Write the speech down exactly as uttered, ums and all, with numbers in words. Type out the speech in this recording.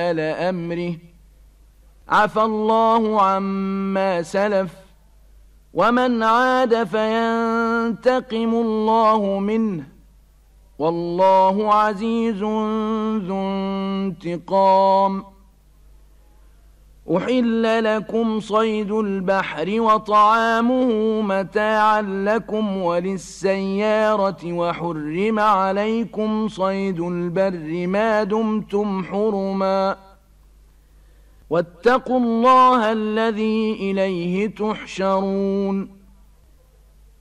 وبال أمره، عفى الله عما سلف، ومن عاد فينتقم الله منه، والله عزيز ذو انتقام. أحل لكم صيد البحر وطعامه متاعا لكم وللسيارة، وحرم عليكم صيد البر ما دمتم حرما، واتقوا الله الذي إليه تحشرون.